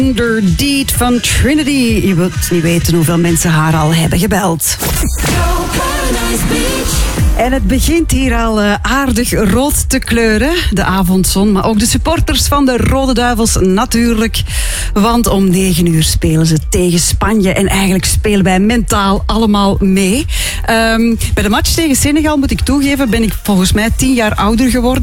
Deed van Trinity. Je wilt niet weten hoeveel mensen haar al hebben gebeld. En het begint hier al aardig rood te kleuren, de avondzon. Maar ook de supporters van de Rode Duivels natuurlijk. Want om 9 uur spelen ze tegen Spanje. En eigenlijk spelen wij mentaal allemaal mee. Bij de match tegen Senegal, moet ik toegeven, ben ik volgens mij 10 jaar ouder geworden.